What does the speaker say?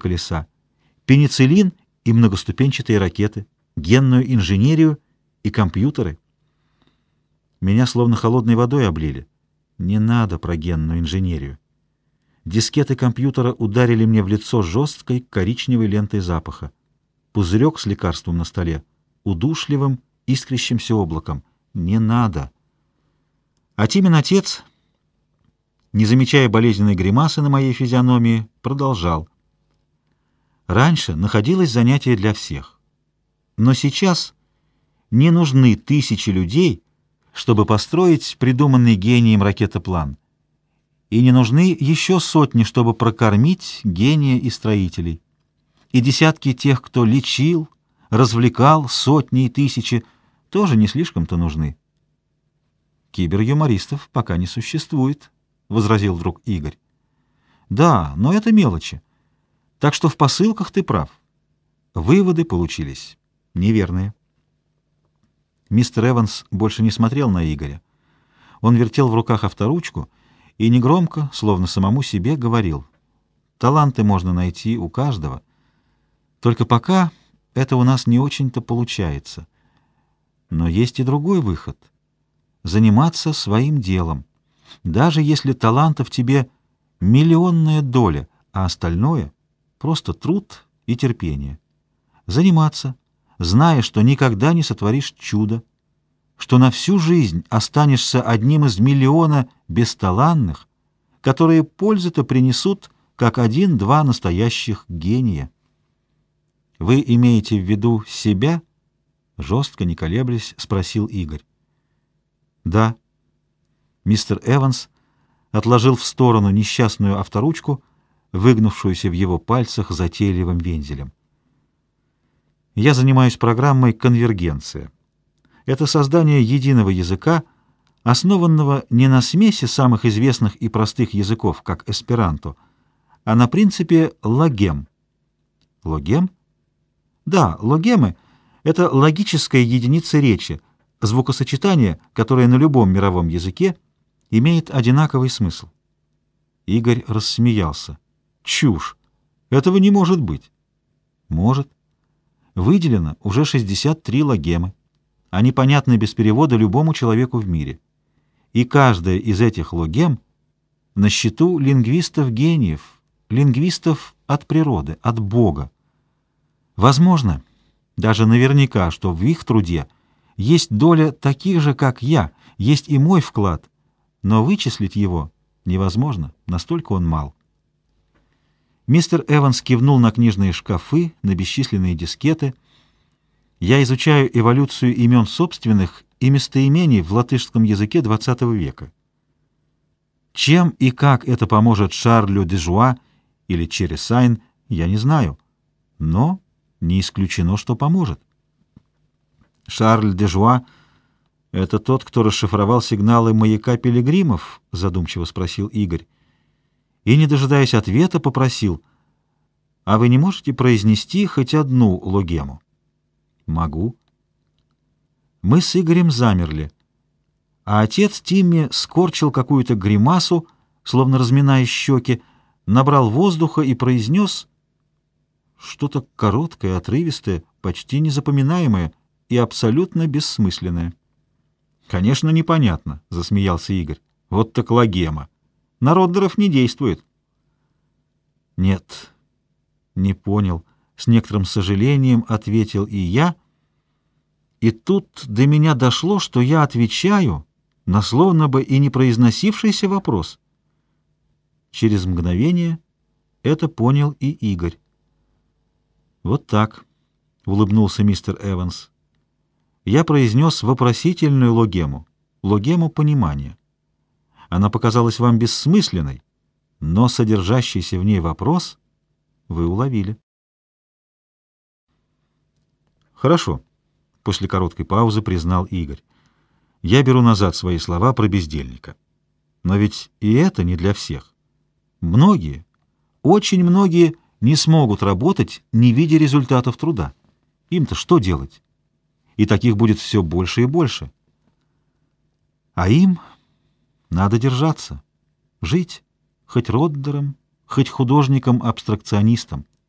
колеса, пенициллин и многоступенчатые ракеты, генную инженерию и компьютеры. Меня словно холодной водой облили. Не надо про генную инженерию. Дискеты компьютера ударили мне в лицо жесткой коричневой лентой запаха. Пузырек с лекарством на столе, удушливым, искрящимся облаком. Не надо. А Тимин отец, не замечая болезненной гримасы на моей физиономии, продолжал. Раньше находилось занятие для всех. Но сейчас не нужны тысячи людей, чтобы построить придуманный гением ракетоплан. И не нужны еще сотни, чтобы прокормить гения и строителей. И десятки тех, кто лечил, развлекал, сотни и тысячи, тоже не слишком-то нужны. Кибер-юмористов пока не существует, — возразил вдруг Игорь. Да, но это мелочи. Так что в посылках ты прав. Выводы получились неверные. Мистер Эванс больше не смотрел на Игоря. Он вертел в руках авторучку и негромко, словно самому себе, говорил. Таланты можно найти у каждого. Только пока это у нас не очень-то получается. Но есть и другой выход — заниматься своим делом. Даже если талантов тебе миллионная доля, а остальное — просто труд и терпение. Заниматься, зная, что никогда не сотворишь чудо, что на всю жизнь останешься одним из миллиона бесталанных, которые пользу-то принесут, как один-два настоящих гения. «Вы имеете в виду себя?» — жестко, не колеблясь, спросил Игорь. «Да». Мистер Эванс отложил в сторону несчастную авторучку, выгнувшуюся в его пальцах затейливым вензелем. «Я занимаюсь программой «Конвергенция». Это создание единого языка, основанного не на смеси самых известных и простых языков, как эсперанто, а на принципе логем. Логем? Да, логемы — это логическая единица речи, звукосочетание, которое на любом мировом языке имеет одинаковый смысл. Игорь рассмеялся. Чушь! Этого не может быть. Может. Выделено уже 63 логемы. Они понятны без перевода любому человеку в мире. И каждая из этих логем на счету лингвистов-гениев, лингвистов от природы, от Бога. Возможно, даже наверняка, что в их труде есть доля таких же, как я, есть и мой вклад, но вычислить его невозможно, настолько он мал. Мистер Эванс кивнул на книжные шкафы, на бесчисленные дискеты. Я изучаю эволюцию имен собственных и местоимений в латышском языке XX века. Чем и как это поможет Шарлю де Жуа или Черри Сайн, я не знаю, но не исключено, что поможет. Шарль де Жуа — это тот, кто расшифровал сигналы маяка пилигримов, задумчиво спросил Игорь. И, не дожидаясь ответа, попросил: «А вы не можете произнести хоть одну логему?» «Могу». Мы с Игорем замерли, а отец Тимми скорчил какую-то гримасу, словно разминая щеки, набрал воздуха и произнес что-то короткое, отрывистое, почти незапоминаемое и абсолютно бессмысленное. «Конечно, непонятно», — засмеялся Игорь. «Вот так логема. На Роддеров не действует». «Нет, не понял», — с некоторым сожалением ответил и я. И тут до меня дошло, что я отвечаю на словно бы и не произносившийся вопрос. Через мгновение это понял и Игорь. «Вот так», — улыбнулся мистер Эванс. «Я произнес вопросительную логему, логему понимания. Она показалась вам бессмысленной, но содержащийся в ней вопрос вы уловили». «Хорошо», — после короткой паузы признал Игорь. «Я беру назад свои слова про бездельника. Но ведь и это не для всех. Многие, очень многие не смогут работать, не видя результатов труда. Им-то что делать? И таких будет все больше и больше. А им надо держаться, жить, хоть Роддером, хоть художником-абстракционистом.